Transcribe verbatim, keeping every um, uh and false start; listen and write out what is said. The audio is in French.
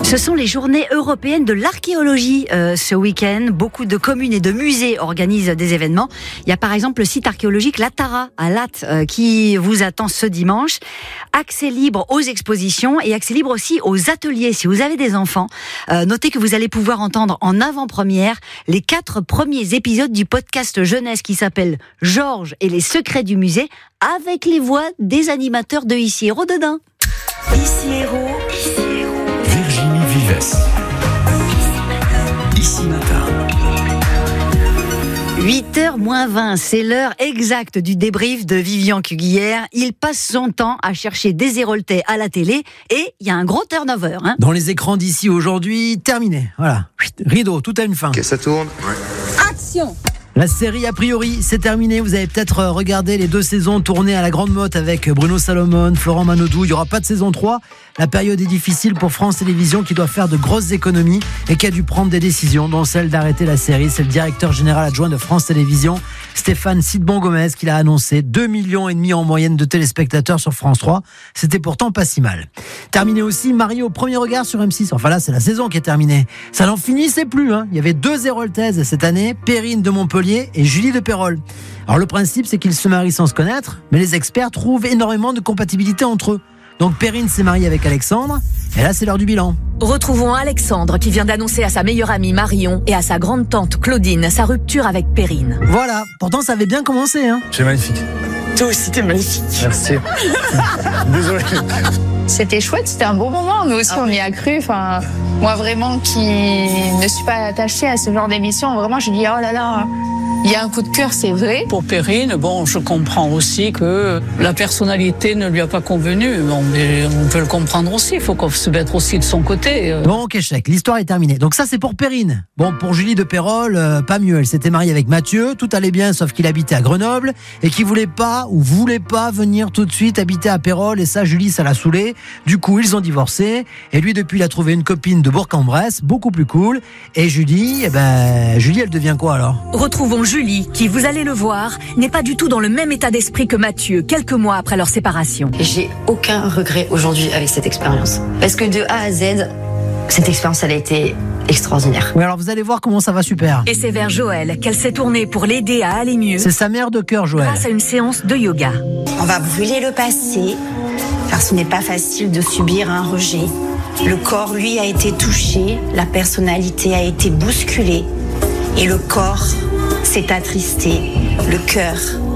Ce sont les journées européennes de l'archéologie euh, ce week-end. Beaucoup de communes et de musées organisent des événements. Il y a par exemple le site archéologique La Tara à Latte euh, qui vous attend ce dimanche. Accès libre aux expositions et accès libre aussi aux ateliers. Si vous avez des enfants, euh, notez que vous allez pouvoir entendre en avant-première les quatre premiers épisodes du podcast jeunesse qui s'appelle Georges et les secrets du musée avec les voix des animateurs de Ici Héros dedans. Ici Héros. Virginie Vives. Ici Matin. huit heures moins vingt, c'est l'heure exacte du débrief de Vivian Cuguière. Il passe son temps à chercher des Héroltais à la télé et il y a un gros turnover. Hein. Dans les écrans d'ici aujourd'hui, terminé. Voilà, rideau, tout a une fin. Ok, ça tourne. Ouais. Action. La série, a priori, c'est terminé. Vous avez peut-être regardé les deux saisons tournées à la Grande Motte avec Bruno Salomon, Florent Manodou. Il n'y aura pas de saison trois. La période est difficile pour France Télévisions qui doit faire de grosses économies et qui a dû prendre des décisions, dont celle d'arrêter la série. C'est le directeur général adjoint de France Télévisions, Stéphane Sidbon-Gomez, qui l'a annoncé. deux millions et demi en moyenne de téléspectateurs sur France trois. C'était pourtant pas si mal. Terminé aussi, Marié au premier regard sur M six. Enfin là, c'est la saison qui est terminée. Ça n'en finissait plus. Hein. Il y avait deux Héroltaises cette année, Perrine de Montpellier et Julie de Pérol. Alors le principe, c'est qu'ils se marient sans se connaître, mais les experts trouvent énormément de compatibilité entre eux. Donc Perrine s'est mariée avec Alexandre, et là c'est l'heure du bilan. Retrouvons Alexandre qui vient d'annoncer à sa meilleure amie Marion et à sa grande-tante Claudine sa rupture avec Perrine. Voilà, pourtant ça avait bien commencé. Hein. C'est magnifique. Toi aussi, t'es magnifique. Merci. Désolé. C'était chouette, c'était un beau moment. Nous aussi, on y a cru. Enfin, moi, vraiment, qui ne suis pas attachée à ce genre d'émission, vraiment, je dis, oh là là, il y a un coup de cœur, c'est vrai. Pour Perrine, bon, je comprends aussi que la personnalité ne lui a pas convenu. Bon, mais on peut le comprendre aussi. Il faut qu'on se mette aussi de son côté. Bon, ok, chèque. L'histoire est terminée. Donc ça, c'est pour Perrine. Bon, pour Julie de Pérol, euh, pas mieux. Elle s'était mariée avec Mathieu. Tout allait bien, sauf qu'il habitait à Grenoble et qu'il voulait pas ou voulait pas venir tout de suite habiter à Pérol. Et ça, Julie, ça l'a saoulé. Du coup, ils ont divorcé. Et lui, depuis, il a trouvé une copine de Bourg-en-Bresse, beaucoup plus cool. Et Julie, eh ben, Julie, elle devient quoi alors ? Retrouvons Julie, qui, vous allez le voir, n'est pas du tout dans le même état d'esprit que Mathieu, quelques mois après leur séparation. J'ai aucun regret aujourd'hui avec cette expérience. Parce que de A à Z, cette expérience, elle a été extraordinaire. Oui, alors vous allez voir comment ça va super. Et c'est vers Joël qu'elle s'est tournée pour l'aider à aller mieux. C'est sa mère de cœur, Joël. Grâce à une séance de yoga. On va brûler le passé, car ce n'est pas facile de subir un rejet. Le corps, lui, a été touché, la personnalité a été bousculée, et le corps s'est attristé, le cœur